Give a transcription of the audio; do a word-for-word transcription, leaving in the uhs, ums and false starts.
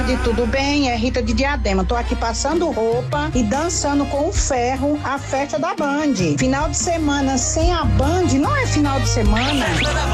tarde, tudo bem? É Rita de Diadema. Tô aqui passando roupa e dançando com o ferro a festa da Band. Final de semana sem a Band não é final de semana.